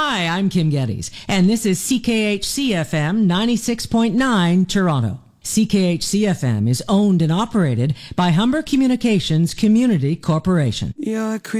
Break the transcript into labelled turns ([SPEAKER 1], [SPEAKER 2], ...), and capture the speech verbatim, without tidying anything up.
[SPEAKER 1] Hi, I'm Kim Geddes, and this is C K H C F M ninety-six point nine Toronto. C K H C F M is owned and operated by Humber Communications Community Corporation.
[SPEAKER 2] You're a